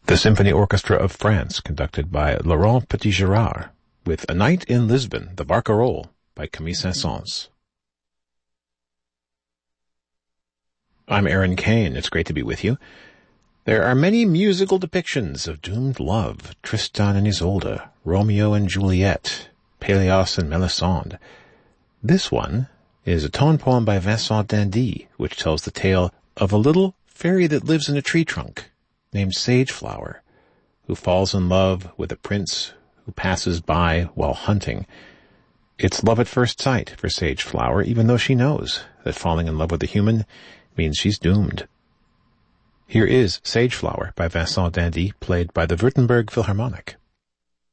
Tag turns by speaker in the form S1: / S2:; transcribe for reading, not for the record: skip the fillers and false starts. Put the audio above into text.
S1: The Symphony Orchestra of France, conducted by Laurent Petit-Girard, with A Night in Lisbon, the Barcarolle, by Camille Saint-Saëns. I'm Aaron Kane. It's great to be with you. There are many musical depictions of doomed love, Tristan and Isolde, Romeo and Juliet, Pélias and Mélisande. This one is a tone poem by Vincent d'Indy, which tells the tale of a little fairy that lives in a tree trunk, named Sageflower, who falls in love with a prince who passes by while hunting. It's love at first sight for Sageflower, even though she knows that falling in love with a human means she's doomed. Here is Sageflower by Vincent d'Indy, played by the Württemberg Philharmonic.